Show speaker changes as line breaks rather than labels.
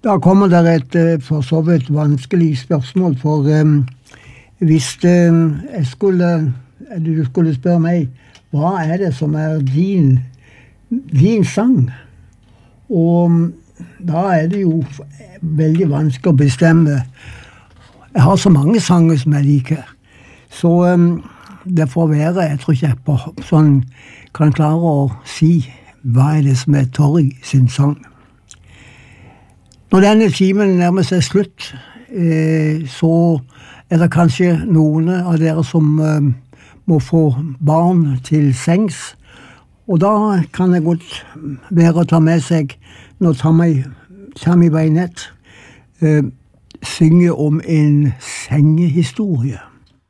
Da kommer det et for så vidt vanskelig spørsmål, for hvis du skulle spørre meg, hva det som din sang? Og da det jo veldig vanskelig å bestemme. Jeg har så mange sanger som jeg liker, så det får være, jeg tror ikke jeg på sånn kan klare å si hva det som Torry sin sang. Når denne timen nærmer seg slutt, så det kanskje noen av dere som må få barn til sengs, og da kan det godt være å ta med seg når Tammy Wynette synger om en sengehistorie.